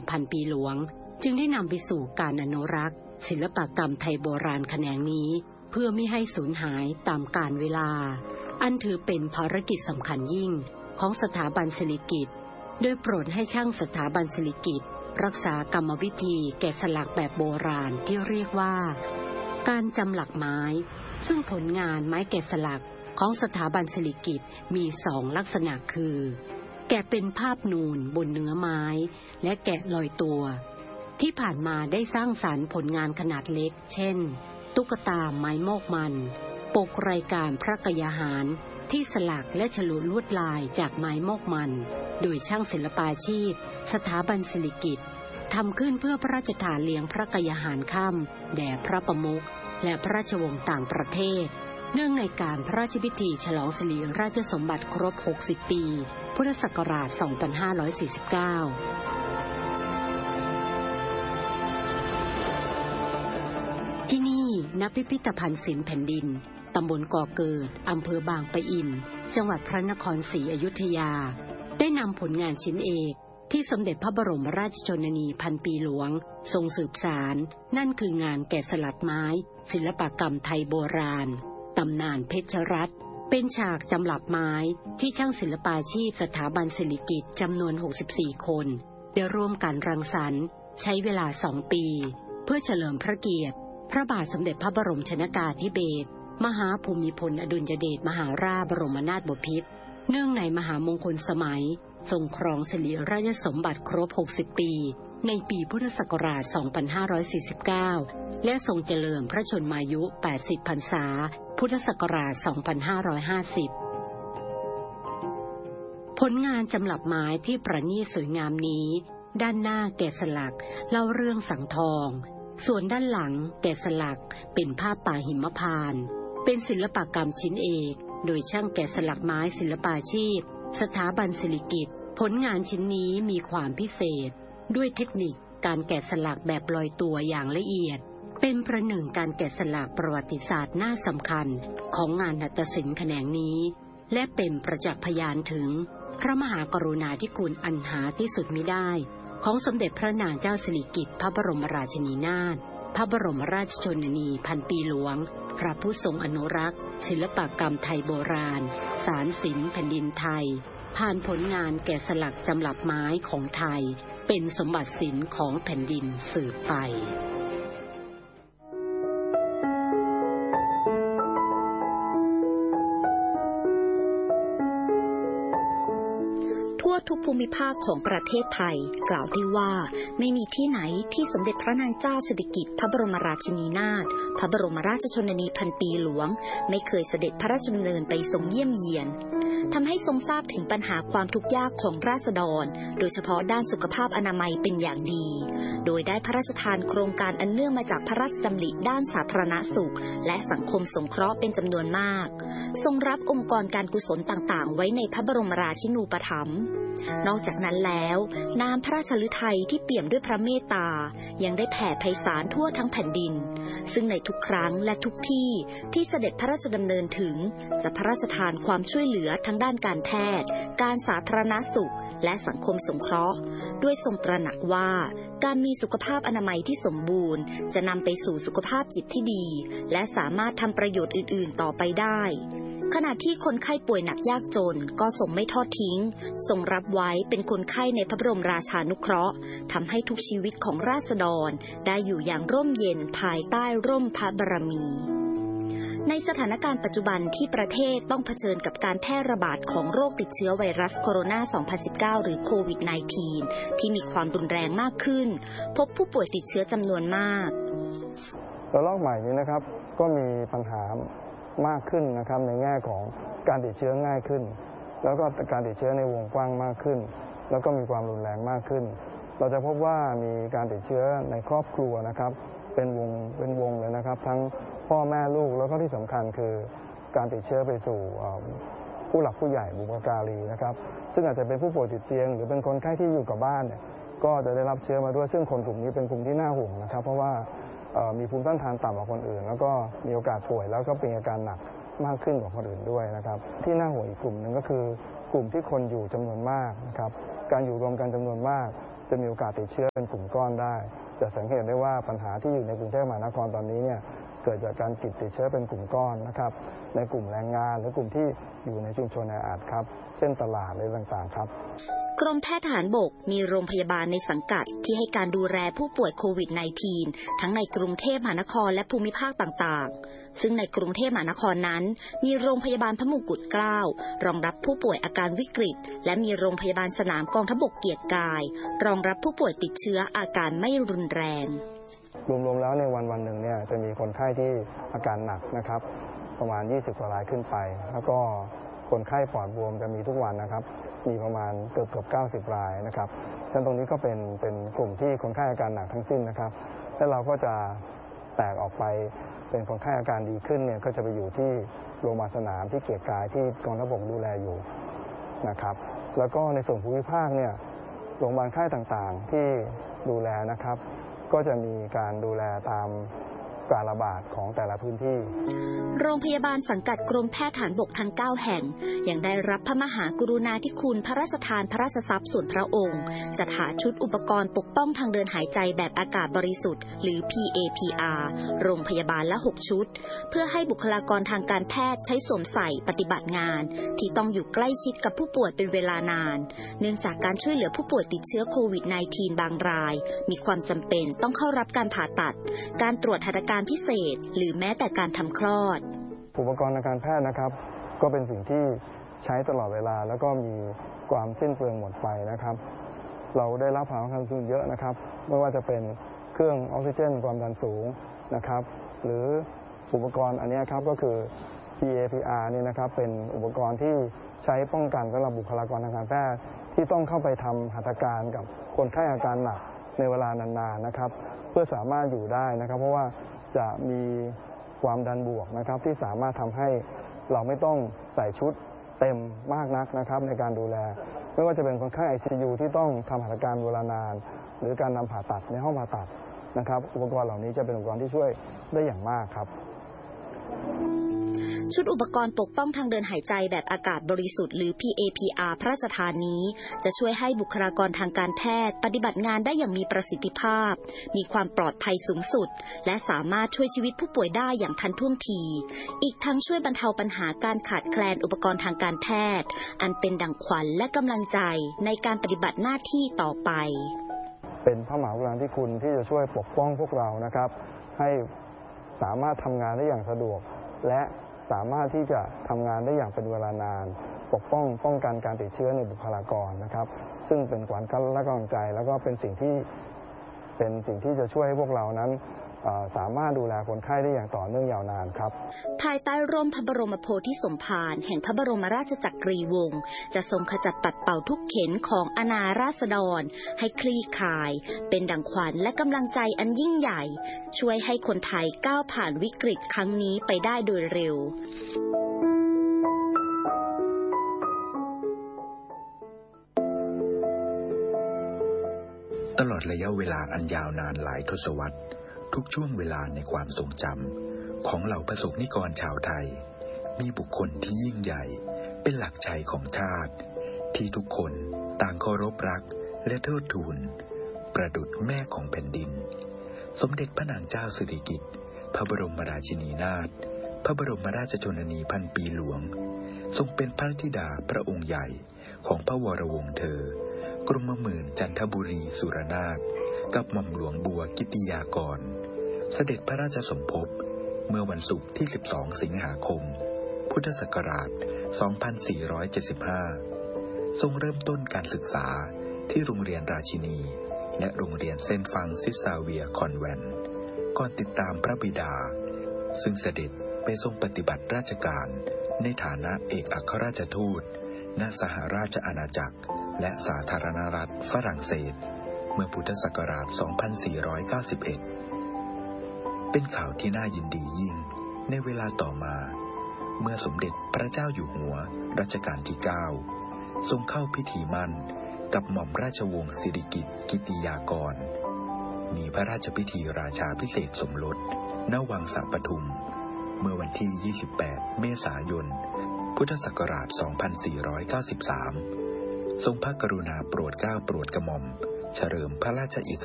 พันปีหลวงจึงได้นำไปสู่การอนุรักษ์ศิลปกรรมไทยโบราณแขนงนี้เพื่อไม่ให้สูญหายตามกาลเวลาอันถือเป็นภารกิจสำคัญยิ่งของสถาบันศิริกิติ์โดยโปรดให้ช่างสถาบันศิริกิติ์รักษากรรมวิธีแกะสลักแบบโบราณที่เรียกว่าการจำหลักไม้ซึ่งผลงานไม้แกะสลักของสถาบันศิริกิติ์มี2ลักษณะคือแกะเป็นภาพนูนบนเนื้อไม้และแกะลอยตัวที่ผ่านมาได้สร้างสรรค์ผลงานขนาดเล็กเช่นตุ๊กตาไม้โมกมันปกรายการพระกยาหารที่สลักและฉลุลวดลายจากไม้โมกมันโดยช่างศิลปาชีพสถาบันศิริกิติ์ทำขึ้นเพื่อพระราชทานเลี้ยงพระกยาหารค่ำแด่พระประมุขและพระราชวงศ์ต่างประเทศเนื่องในการพระราชพิธีฉลองสิริราชสมบัติครบ60ปีพุทธศักราช2549ที่นี่ณพิพิธภัณฑ์ศิลป์แผ่นดินตำบลก่อเกิดอำเภอบางปะอินจังหวัดพระนครศรีอยุธยาได้นำผลงานชิ้นเอกที่สมเด็จพระบรมราชชนนีพันปีหลวงทรงสืบสานนั่นคืองานแกะสลักไม้ศิลปกรรมไทยโบราณตำนานเพชรรัตน์เป็นฉากจำหลับไม้ที่ช่างศิลปาชีพสถาบันศิริกิติ์จำนวน64คนได้ร่วมกันรังสรรค์ใช้เวลา2ปีเพื่อเฉลิมพระเกียรติพระบาทสมเด็จพระบรมชนกาธิเบศรมหาภูมิพลอดุลยเดชมหาราชบรมนาถบพิตรเนื่องในมหามงคลสมัยทรงครองสิริราชสมบัติครบ60ปีในปีพุทธศักราช2549และทรงเจริญพระชนมายุ80พรรษาพุทธศักราช2550ผลงานจำหลับไม้ที่ประณีตสวยงามนี้ด้านหน้าแกะสลักเล่าเรื่องสังทองส่วนด้านหลังแกะสลักเป็นภาพป่าหิมพานต์เป็นศิลปกรรมชิ้นเอกโดยช่างแกะสลักไม้ศิลปาชีพสถาบันศิริกิติ์ผลงานชิ้นนี้มีความพิเศษด้วยเทคนิคการแกะสลักแบบลอยตัวอย่างละเอียดเป็นประหนึ่งการแกะสลักประวัติศาสตร์น่าสำคัญของงานหัตถศิลป์แขนงนี้และเป็นประจักษ์พยานถึงพระมหากรุณาธิคุณอันหาที่สุดมิได้ของสมเด็จพระนางเจ้าสิริกิติ์พระบรมราชินีนาถพระบรมราชชนนีพันปีหลวงพระผู้ทรงอนุรักษ์ศิลปกรรมไทยโบราณศาลศิลป์แผ่นดินไทยผ่านผลงานแกะสลักจำหลับไม้ของไทยเป็นสมบัติศิลป์ของแผ่นดินสืบไปทั่วทุกภูมิภาคของประเทศไทยกล่าวได้ว่าไม่มีที่ไหนที่สมเด็จพระนางเจ้าสิริกิติ์พระบรมราชินีนาถพระบรมราชชนนีพันปีหลวงไม่เคยเสด็จพระราชดำเนินไปทรงเยี่ยมเยียนทำให้ทรงทราบถึงปัญหาความทุกข์ยากของราษฎรโดยเฉพาะด้านสุขภาพอนามัยเป็นอย่างดีโดยได้พระราชทานโครงการอันเนื่องมาจากพระราชดำริด้านสาธารณสุขและสังคมสงเคราะห์เป็นจำนวนมากทรงรับองค์กรการกุศลต่างๆไว้ในพระบรมราชินูปถัมภ์นอกจากนั้นแล้วน้ำพระราชฤทัยที่เปี่ยมด้วยพระเมตตายังได้แผ่ไพศาลทั่วทั้งแผ่นดินซึ่งในทุกครั้งและทุกที่ที่เสด็จพระราชดำเนินถึงจะพระราชทานความช่วยเหลือทั้งด้านการแพทย์การสาธารณสุขและสังคมสงเคราะห์ด้วยทรงตระหนักว่าการมีสุขภาพอนามัยที่สมบูรณ์จะนำไปสู่สุขภาพจิตที่ดีและสามารถทำประโยชน์อื่นๆต่อไปได้ขณะที่คนไข้ป่วยหนักยากจนก็ทรงไม่ทอดทิ้งทรงรับไว้เป็นคนไข้ในพระบรมราชานุเคราะห์ทำให้ทุกชีวิตของราษฎรได้อยู่อย่างร่มเย็นภายใต้ร่มพระบารมีในสถานการณ์ปัจจุบันที่ประเทศต้องเผชิญกับการแพร่ระบาดของโรคติดเชื้อไวรัสโคโรนา 2019 หรือโควิด -19 ที่มีความรุนแรงมากขึ้นพบผู้ป่วยติดเชื้อจำนวนมากระลอกใหม่นี้นะครับก็มีปัญหามากขึ้นนะครับในแง่ของการติดเชื้อง่ายขึ้นแล้วก็การติดเชื้อในวงกว้างมากขึ้นแล้วก็มีความรุนแรงมากขึ้นเราจะพบว่ามีการติดเชื้อในครอบครัวนะครับเป็นวงเลยนะครับทั้งพ่อแม่ลูกแล้วก็ที่สำคัญคือการติดเชื้อไปสู่ผู้หลักผู้ใหญ่บุพการีนะครับซึ่งอาจจะเป็นผู้ป่วยติดเตียงหรือเป็นคนไข้ที่อยู่กับบ้านเนี่ยก็จะได้รับเชื้อมาด้วยซึ่งคนกลุ่มนี้เป็นกลุ่มที่น่าห่วงนะครับเพราะว่ามีภูมิต้านทานต่ำกว่าคนอื่นแล้วก็มีโอกาสป่วยแล้วก็เป็นอาการหนักมากขึ้นกว่าคนอื่นด้วยนะครับที่น่าห่วงอีกกลุ่มหนึ่งก็คือกลุ่มที่คนอยู่จำนวนมากนะครับการอยู่รวมกันจำนวนมากจะมีโอกาสติดเชื้อเป็นกลุ่มก้อนได้จะสังเกตได้ว่าปัญหาที่อยู่ในกรุงเทพมหานครตอนนี้เนี่ยเกิดจากการติดเชื้อเป็นกลุ่มก้อนนะครับในกลุ่มแรงงานหรือกลุ่มที่อยู่ในชุมชนแออัดครับเช่นตลาดอะไรต่างๆครับกรมแพทย์ทหารบกมีโรงพยาบาลในสังกัดที่ให้การดูแลผู้ป่วยโควิด -19 ทั้งในกรุงเทพมหานครและภูมิภาคต่างๆซึ่งในกรุงเทพมหานครนั้นมีโรงพยาบาลพระมงกุฎเกล้ารองรับผู้ป่วยอาการวิกฤตและมีโรงพยาบาลสนามกองทัพบกเกียรติกายรองรับผู้ป่วยติดเชื้ออาการไม่รุนแรงรวมๆแล้วในวันหนึ่งเนี่ยจะมีคนไข้ที่อาการหนักนะครับประมาณ20กว่ารายขึ้นไปแล้วก็คนไข้ปอดบวมจะมีทุกวันนะครับมีประมาณเกือบ90รายนะครับซึ่งตรงนี้ก็เป็นกลุ่มที่คนไข้อาการหนักทั้งสิ้นนะครับและเราก็จะแตกออกไปเป็นคนไข้อาการดีขึ้นเนี่ยก็จะไปอยู่ที่โรงพยาบาลสนามที่เกียรติกายที่กองทัพบกดูแลอยู่นะครับแล้วก็ในส่วนภูมิภาคเนี่ยโรงพยาบาลค่ายต่างๆที่ดูแลนะครับก็จะมีการดูแลตามการระบาดของแต่ละพื้นที่โรงพยาบาลสังกัดกรมแพทย์ทหารบกทั้ง9แห่งยังได้รับพระมหากรุณาธิคุณพระราชทานพระราชทรัพย์ส่วนพระองค์จัดหาชุดอุปกรณ์ปกป้องทางเดินหายใจแบบอากาศบริสุทธิ์หรือ PAPR โรงพยาบาลละ6ชุดเพื่อให้บุคลากรทางการแพทย์ใช้สวมใส่ปฏิบัติงานที่ต้องอยู่ใกล้ชิดกับผู้ป่วยเป็นเวลานานเนื่องจากการช่วยเหลือผู้ป่วยติดเชื้อโควิด -19 บางรายมีความจำเป็นต้องเข้ารับการผ่าตัดการตรวจหัตถการพิเศษหรือแม้แต่การทำคลอดอุปกรณ์ทางการแพทย์นะครับก็เป็นสิ่งที่ใช้ตลอดเวลาแล้วก็มีความสิ้นเปลืองหมดไปนะครับเราได้รับความสำคัญเยอะนะครับไม่ว่าจะเป็นเครื่องออกซิเจนความดันสูงนะครับหรืออุปกรณ์อันนี้ครับก็คือ PAPR นี่นะครับเป็นอุปกรณ์ที่ใช้ป้องกันสำหรับบุคลากรทางการแพทย์ที่ต้องเข้าไปทำหัตถการกับคนไข้อาการหนักในเวลานานๆนะครับเพื่อสามารถอยู่ได้นะครับเพราะว่าจะมีความดันบวกนะครับที่สามารถทำให้เราไม่ต้องใส่ชุดเต็มมากนักนะครับในการดูแลไม่ว่าจะเป็นคนไข้ ICU ที่ต้องทำหัตถการเวลานานหรือการนำผ่าตัดในห้องผ่าตัดนะครับอุปกรณ์เหล่านี้จะเป็นอุปกรณ์ที่ช่วยได้อย่างมากครับชุดอุปกรณ์ปกป้องทางเดินหายใจแบบอากาศบริสุทธิ์หรือ PAPR พระราชทานนี้จะช่วยให้บุคลากรทางการแพทย์ปฏิบัติงานได้อย่างมีประสิทธิภาพมีความปลอดภัยสูงสุดและสามารถช่วยชีวิตผู้ป่วยได้อย่างทันท่วงทีอีกทั้งช่วยบรรเทาปัญหาการขาดแคลนอุปกรณ์ทางการแพทย์อันเป็นดั่งขวัญและกำลังใจในการปฏิบัติหน้าที่ต่อไปเป็นพระมหากรุณาธิคุณที่จะช่วยปกป้องพวกเรานะครับให้สามารถทำงานได้อย่างสะดวกและสามารถที่จะทำงานได้อย่างเป็นเวลานานป้องกันการติดเชื้อในบุคลากรนะครับซึ่งเป็นขวัญและกำลังใจแล้วก็เป็นสิ่งที่จะช่วยให้พวกเรานั้นสามารถดูแลคนไข้ได้อย่างต่อเนื่องยาวนานครับภายใต้ร่มพระบรมโพธิสมภารแห่งพระบรมราชจักรีวงศ์จะทรงขจัดปัดเป่าทุกเข็ญของอาณาราษฎรให้คลี่คลายเป็นดั่งขวัญและกำลังใจอันยิ่งใหญ่ช่วยให้คนไทยก้าวผ่านวิกฤตครั้งนี้ไปได้โดยเร็วตลอดระยะเวลาอันยาวนานหลายทศวรรษทุกช่วงเวลาในความทรงจำของเหล่าประสบนิกรชาวไทยมีบุคคลที่ยิ่งใหญ่เป็นหลักชัยของชาติที่ทุกคนต่างเคารพรักและเทิดทูนประดุจแม่ของแผ่นดินสมเด็จพระนางเจ้าสิริกิติ์พระบรมราชินีนาถพระบรมราชชนนีพันปีหลวงทรงเป็นพระธิดาพระองค์ใหญ่ของพระวรวงศ์เธอกรมหมื่นจันทบุรีสุรนาถกับหม่อมหลวงบัวกิติยากรเสด็จพระราชสมภพเมื่อวันศุกร์ที่12สิงหาคมพุทธศักราช2475ทรงเริ่มต้นการศึกษาที่โรงเรียนราชินีและโรงเรียนเซนต์ฟรังซิสซาเวียร์คอนแวนต์ก่อนติดตามพระบิดาซึ่งเสด็จไปทรงปฏิบัติราชการในฐานะเอกอัครราชทูตณสหราชอาณาจักรและสาธารณรัฐฝรั่งเศสเมื่อพุทธศักราช2491เป็นข่าวที่น่ายินดียิ่งในเวลาต่อมาเมื่อสมเด็จพระเจ้าอยู่หัวรัชกาลที่9ทรงเข้าพิธีมั่นกับหม่อมราชวงศ์สิริกิติ์กิติยากรมีพระราชพิธีราชาภิเษกสมรสณวังสะปทุมเมื่อวันที่28เมษายนพุทธศักราช2493ทรงพระกรุณาโปรดเกล้าโปรดกระหม่อมเฉลิมพระราชอิส